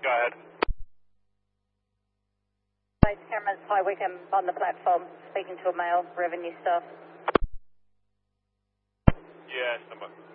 Go ahead. Base cameras, High Wycombe on the platform, speaking to a male revenue staff. Yeah, stand by.